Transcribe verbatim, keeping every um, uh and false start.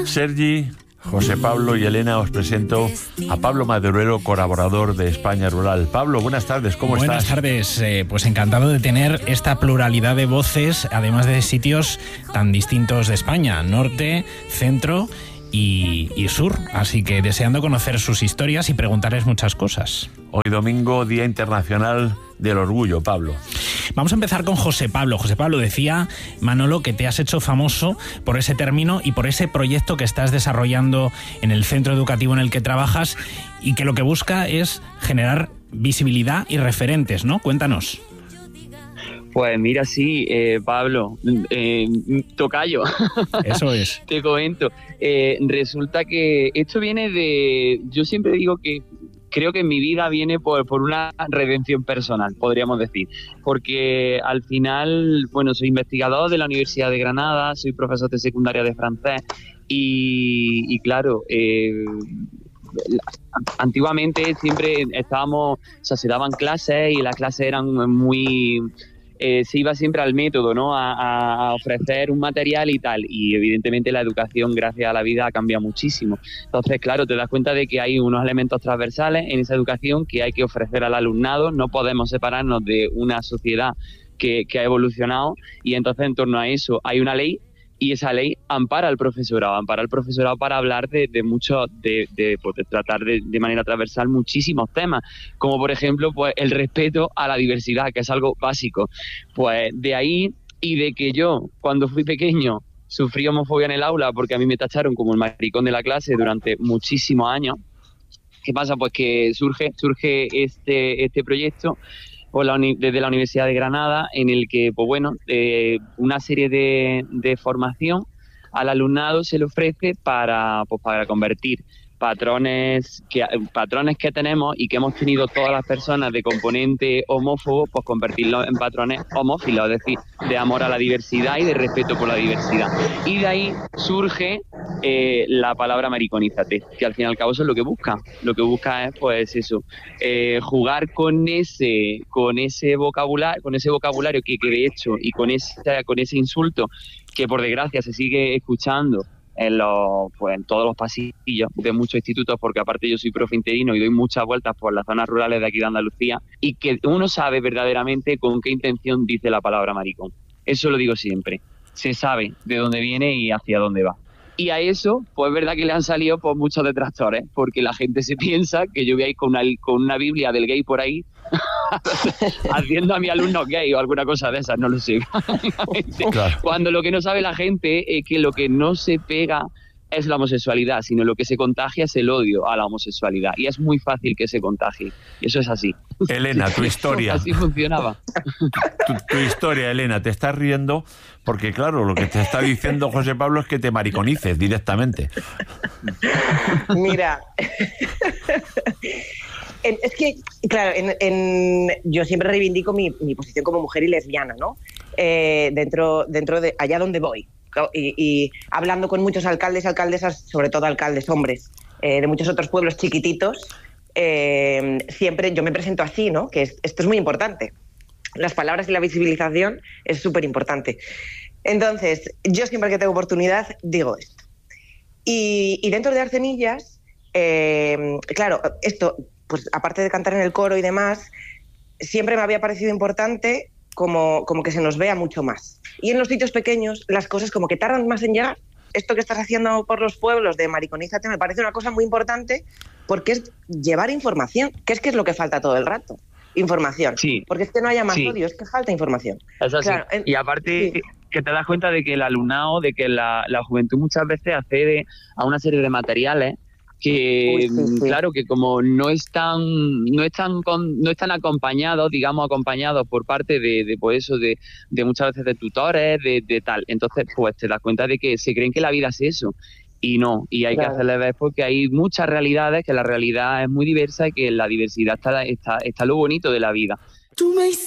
Sergi, José Pablo y Elena, os presento a Pablo Maduero, colaborador de España Rural. Pablo, buenas tardes, ¿cómo buenas estás? Buenas tardes, eh, pues encantado de tener esta pluralidad de voces, además de sitios tan distintos de España, norte, centro y, y sur, así que deseando conocer sus historias y preguntarles muchas cosas. Hoy domingo, Día Internacional del Orgullo, Pablo. Vamos a empezar con José Pablo. José Pablo, decía Manolo que te has hecho famoso por ese término y por ese proyecto que estás desarrollando en el centro educativo en el que trabajas y que lo que busca es generar visibilidad y referentes, ¿no? Cuéntanos. Pues mira, sí, eh, Pablo, eh, tocayo. Eso es. Te comento. Eh, resulta que esto viene de... Yo siempre digo que creo que en mi vida viene por, por una redención personal, podríamos decir. Porque al final, bueno, soy investigador de la Universidad de Granada, soy profesor de secundaria de francés y, y claro... Eh, antiguamente siempre estábamos, o sea, se daban clases y las clases eran muy... Eh, se iba siempre al método, ¿no? A, a ofrecer un material y tal. Y evidentemente la educación, gracias a la vida, ha cambiado muchísimo. Entonces, claro, te das cuenta de que hay unos elementos transversales en esa educación que hay que ofrecer al alumnado. No podemos separarnos de una sociedad que, que ha evolucionado. Y entonces, en torno a eso, hay una ley. Y esa ley ampara al profesorado, ampara al profesorado para hablar de, de muchos, de, de, pues, de tratar de, de manera transversal muchísimos temas, como por ejemplo pues el respeto a la diversidad, que es algo básico. Pues de ahí, y de que yo, cuando fui pequeño, sufrí homofobia en el aula porque a mí me tacharon como el maricón de la clase durante muchísimos años. ¿Qué pasa? Pues que surge, surge este, este proyecto por la uni- desde la Universidad de Granada, en el que, pues bueno, eh, una serie de, de formación al alumnado se le ofrece para, pues, para convertir patrones que, patrones que tenemos y que hemos tenido todas las personas de componente homófobo, pues convertirlos en patrones homófilos, es decir, de amor a la diversidad y de respeto por la diversidad. Y de ahí surge eh, la palabra mariconízate, que al fin y al cabo eso es lo que busca. Lo que busca es, pues eso, eh, jugar con ese, con ese vocabulario, con ese vocabulario que, que de hecho, y con ese, con ese insulto que por desgracia se sigue escuchando en los, pues en todos los pasillos de muchos institutos, porque aparte yo soy profe interino y doy muchas vueltas por las zonas rurales de aquí de Andalucía, y que uno sabe verdaderamente con qué intención dice la palabra maricón. Eso lo digo siempre. Se sabe de dónde viene y hacia dónde va. Y a eso, pues es verdad que le han salido pues, muchos detractores, porque la gente se piensa que yo voy a ir con una, con una Biblia del gay por ahí, haciendo a mi alumno gay o alguna cosa de esas, no lo sé. Claro. Cuando lo que no sabe la gente es que lo que no se pega es la homosexualidad, sino lo que se contagia es el odio a la homosexualidad. Y es muy fácil que se contagie. Y eso es así. Elena, tu historia. Así funcionaba. Tu, tu historia, Elena, te estás riendo porque, claro, lo que te está diciendo José Pablo es que te mariconices directamente. Mira... Es que, claro, en, en, yo siempre reivindico mi, mi posición como mujer y lesbiana, ¿no? Eh, dentro, dentro de allá donde voy. Y, y hablando con muchos alcaldes y alcaldesas, sobre todo alcaldes hombres, eh, de muchos otros pueblos chiquititos, eh, siempre yo me presento así, ¿no? Que es, esto es muy importante. Las palabras y la visibilización es súper importante. Entonces, yo siempre que tengo oportunidad digo esto. Y, y dentro de Arcenillas, eh, claro, esto... pues aparte de cantar en el coro y demás, siempre me había parecido importante como, como que se nos vea mucho más. Y en los sitios pequeños las cosas como que tardan más en llegar. Esto que estás haciendo por los pueblos de mariconízate me parece una cosa muy importante porque es llevar información, que es que es lo que falta todo el rato. Información. Sí. Porque es que no haya más Sí. odio, es que falta información. Eso sí. Claro, en, y aparte sí. que te das cuenta de que el alumnado, de que la, la juventud muchas veces accede a una serie de materiales que Uy, sí, sí. claro que como no están no están con, no están acompañados digamos acompañados por parte de, de pues eso de, de muchas veces de tutores de, de tal, entonces pues te das cuenta de que se creen que la vida es eso y no, y hay claro. que hacerle ver porque hay muchas realidades, que la realidad es muy diversa y que en la diversidad está, está, está lo bonito de la vida. Tú me